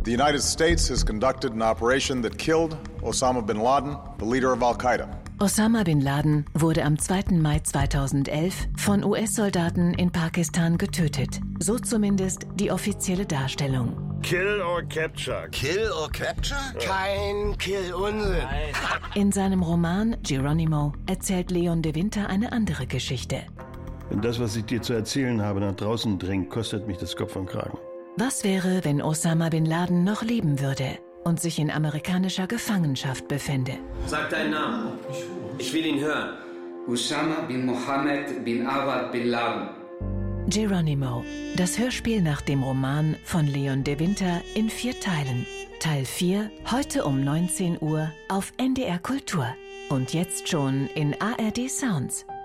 The United States has conducted an operation that killed Osama bin Laden, the leader of Al-Qaida. Osama bin Laden wurde am 2. Mai 2011 von US-Soldaten in Pakistan getötet. So zumindest die offizielle Darstellung. Kill or capture. Kill or capture? Kein Kill-Unsinn. In seinem Roman Geronimo erzählt Leon de Winter eine andere Geschichte. Wenn das, was ich dir zu erzählen habe, nach draußen dringt, kostet mich das Kopf und Kragen. Was wäre, wenn Osama bin Laden noch leben würde und sich in amerikanischer Gefangenschaft befände? Sag deinen Namen. Ich will ihn hören. Osama bin Mohammed bin Awad bin Laden. Geronimo, das Hörspiel nach dem Roman von Leon de Winter in 4 Teilen. Teil 4, heute um 19 Uhr auf NDR Kultur. Und jetzt schon in ARD Sounds.